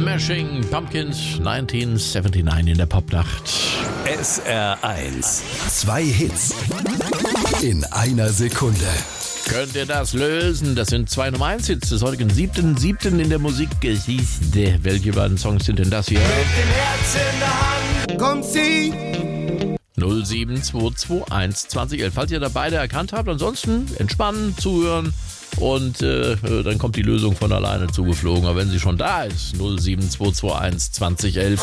Smashing Pumpkins 1979 in der Popnacht. SR1. 2 Hits in einer Sekunde. Könnt ihr das lösen? Das sind 2 Nummer 1 Hits des heutigen 7.7. in der Musikgeschichte. Welche beiden Songs sind denn das hier? Mit dem Herz in der Hand kommt sie. 07221 2011. Falls ihr da beide erkannt habt, ansonsten entspannen, zuhören und dann kommt die Lösung von alleine zugeflogen. Aber wenn sie schon da ist, 07221 2011.